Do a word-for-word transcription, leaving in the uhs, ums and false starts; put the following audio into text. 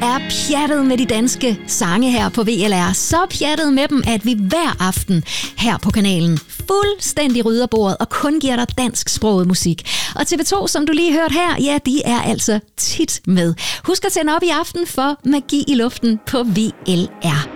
er pjattet med de danske sange her på V L R. Så pjattet med dem, at vi hver aften her på kanalen fuldstændig rydder bordet og kun giver dig dansksproget musik. Og T V to, som du lige hørte her, ja, de er altså tit med. Husk at tænde op i aften for Magi i luften på V L R.